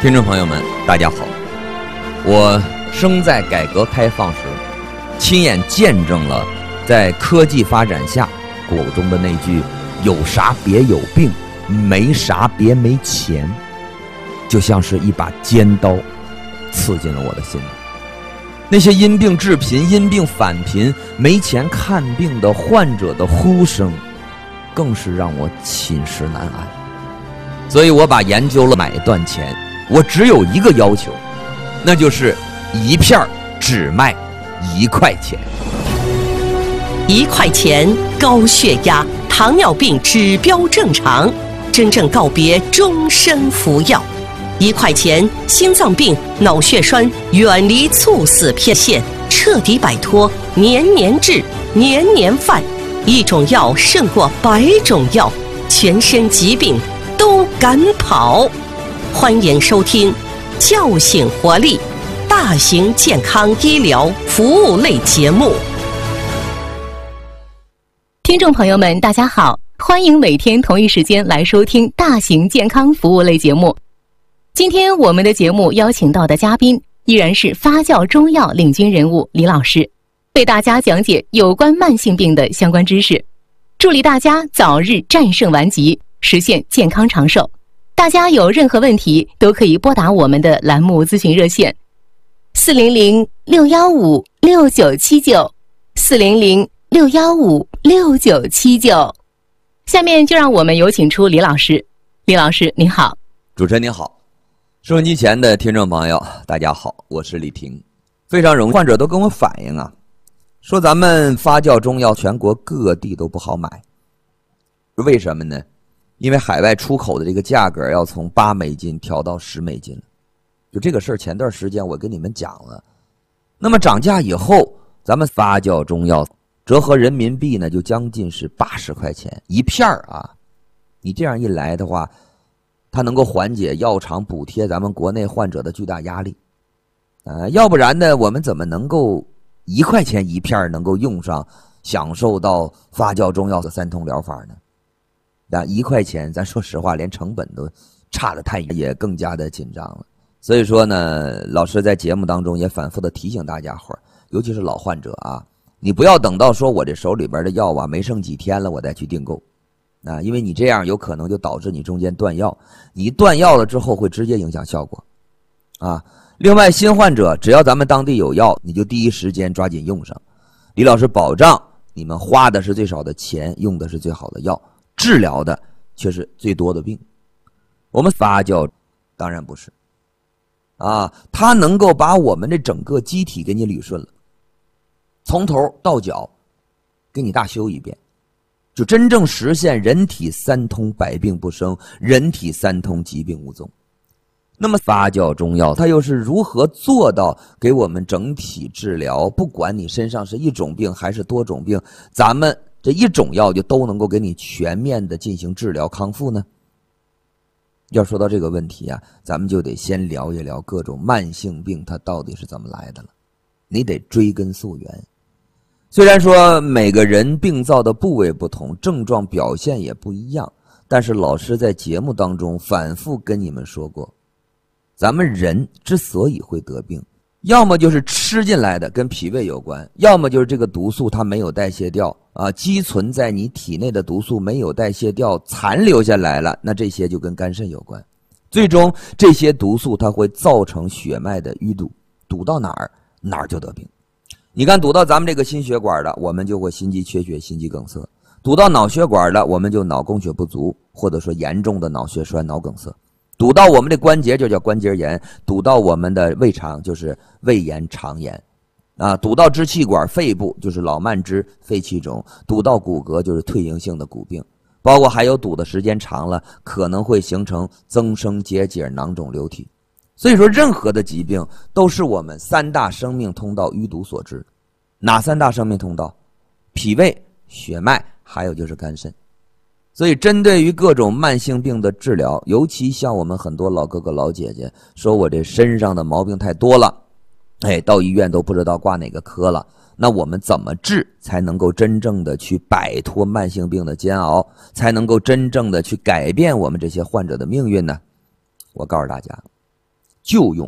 听众朋友们，大家好！我生在改革开放时，亲眼见证了在科技发展下口中的那句“有啥别有病，没啥别没钱”，就像是一把尖刀刺进了我的心里。那些因病致贫、因病返贫、没钱看病的患者的呼声，更是让我寝食难安。所以我把研究了买断钱，我只有一个要求，那就是一片只卖1块钱。 1块钱，高血压、糖尿病指标正常，真正告别终身服药。1块钱，心脏病、脑血栓远离猝死偏线，彻底摆脱年年治、年年犯。一种药胜过100种药，全身疾病都敢跑。欢迎收听叫醒活力大型健康医疗服务类节目。 听众朋友们大家好，欢迎每天同一时间来收听大型健康服务类节目。今天我们的节目邀请到的嘉宾依然是发酵中药领军人物李老师，为大家讲解有关慢性病的相关知识，助力大家早日战胜顽疾，实现健康长寿。大家有任何问题都可以拨打我们的栏目咨询热线400-615-6979 400-615-6979。下面就让我们有请出李老师。李老师您好。 主持人您好，收音机前的听众朋友大家好，我是李婷。非常荣幸，患者都跟我反映啊，说咱们发酵中药全国各地都不好买。为什么呢？因为海外出口的这个价格要从8美金调到10美金了。就这个事儿，前段时间我跟你们讲了。那么涨价以后，咱们发酵中药折合人民币呢，就将近是80块钱一片啊。你这样一来的话，它能够缓解药厂补贴咱们国内患者的巨大压力。要不然呢，我们怎么能够1块钱一片能够用上，享受到发酵中药的3通疗法呢？1块钱，咱说实话，连成本都差得太远，也更加的紧张了。所以说呢，老师在节目当中也反复的提醒大家伙儿，尤其是老患者啊，你不要等到说我这手里边的药啊没剩几天了，我再去订购因为你这样有可能就导致你中间断药，你断药了之后会直接影响效果另外，新患者只要咱们当地有药，你就第一时间抓紧用上。李老师保障你们花的是最少的钱，用的是最好的药，治疗的却是最多的病。我们发酵当然不是它能够把我们这整个机体给你捋顺了，从头到脚给你大修一遍，就真正实现人体3通百病不生，人体3通疾病无踪。那么发酵中药它又是如何做到给我们整体治疗，不管你身上是一种病还是多种病，咱们这一种药就都能够给你全面的进行治疗康复呢？要说到这个问题咱们就得先聊一聊各种慢性病它到底是怎么来的了。你得追根溯源。虽然说每个人病灶的部位不同，症状表现也不一样，但是老师在节目当中反复跟你们说过，咱们人之所以会得病，要么就是吃进来的跟脾胃有关，要么就是这个毒素它没有代谢掉积存在你体内的毒素没有代谢掉，残留下来了，那这些就跟肝肾有关。最终这些毒素它会造成血脉的淤堵，堵到哪儿就得病。你看堵到咱们这个心血管的，我们就会心肌缺血、心肌梗塞；堵到脑血管的，我们就脑供血不足，或者说严重的脑血栓、脑梗塞。堵到我们的关节就叫关节炎，堵到我们的胃肠就是胃炎、肠炎堵到支气管、肺部就是老慢支、肺气肿，堵到骨骼就是退行性的骨病，包括还有堵的时间长了可能会形成增生结节、囊肿瘤体。所以说任何的疾病都是我们3大生命通道淤堵所致。哪3大生命通道？脾胃、血脉，还有就是肝肾。所以针对于各种慢性病的治疗，尤其像我们很多老哥哥老姐姐说我这身上的毛病太多了，到医院都不知道挂哪个科了，那我们怎么治才能够真正的去摆脱慢性病的煎熬，才能够真正的去改变我们这些患者的命运呢？我告诉大家， 就用